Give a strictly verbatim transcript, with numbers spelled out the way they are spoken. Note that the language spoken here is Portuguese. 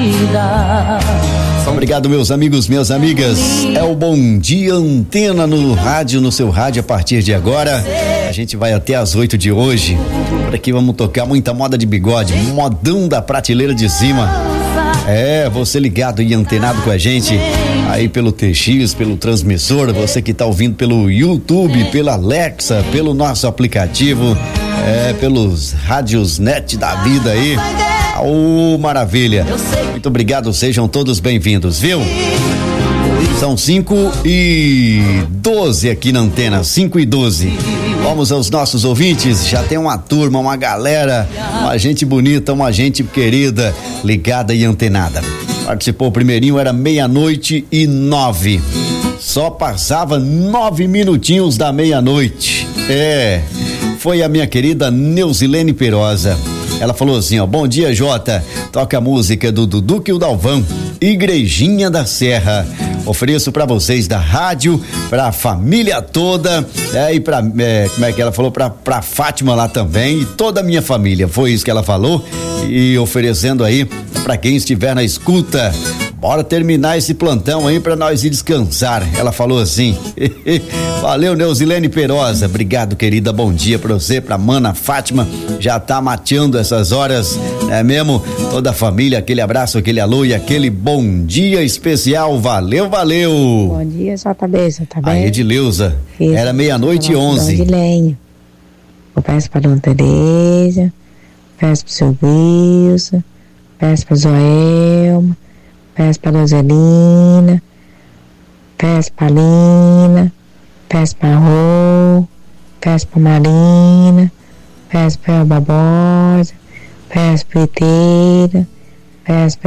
vida. Obrigado, meus amigos, minhas amigas. É o Bom Dia Antena no rádio, no seu rádio a partir de agora. A gente vai até às oito de hoje. Por aqui vamos tocar muita moda de bigode, modão da prateleira de cima. É, você ligado e antenado com a gente aí pelo T X, pelo transmissor, você que tá ouvindo pelo YouTube, pela Alexa, pelo nosso aplicativo, é, pelos rádios net da vida aí. Ô, oh, maravilha. Muito obrigado, sejam todos bem-vindos, viu? São cinco e doze aqui na antena, cinco e doze. Vamos aos nossos ouvintes, já tem uma turma, uma galera, uma gente bonita, uma gente querida, ligada e antenada. Participou o primeirinho, era meia-noite e nove. Só passava nove minutinhos da meia-noite. É, foi a minha querida Neusilene Perosa. Ela falou assim, ó, bom dia, Jota, toca a música do Dudu e o Dalvão, Igrejinha da Serra. Ofereço pra vocês da rádio, pra família toda, é, e pra, é, como é que ela falou, pra, pra Fátima lá também, e toda a minha família, foi isso que ela falou, e oferecendo aí pra quem estiver na escuta. Bora terminar esse plantão aí pra nós ir descansar. Ela falou assim. Valeu, Neusilene Perosa. Obrigado, querida. Bom dia pra você, pra mana Fátima. Já tá mateando essas horas, não é mesmo? Toda a família, aquele abraço, aquele alô e aquele bom dia especial. Valeu, valeu. Bom dia, J B, você tá bem? A Edileuza. Era meia-noite e onze. De lenha. Eu peço pra Dona Tereza, peço pro seu Wilson, peço pra Joelma, peço pra Roselina, peço pra Lina, peço pra Rô, peço pra Marina, peço pra Barbosa, peço pra Iteira, peço pra